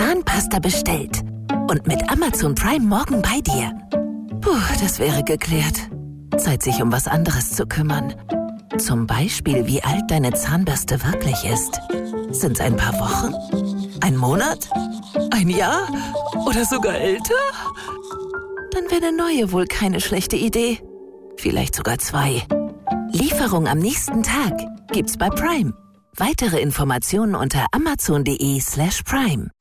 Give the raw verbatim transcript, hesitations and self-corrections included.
Zahnpasta bestellt. Und mit Amazon Prime morgen bei dir. Puh, das wäre geklärt. Zeit, sich um was anderes zu kümmern. Zum Beispiel, wie alt deine Zahnbürste wirklich ist. Sind's ein paar Wochen? Ein Monat? Ein Jahr? Oder sogar älter? Dann wäre eine neue wohl keine schlechte Idee. Vielleicht sogar zwei. Lieferung am nächsten Tag gibt's bei Prime. Weitere Informationen unter amazon.de slash Prime.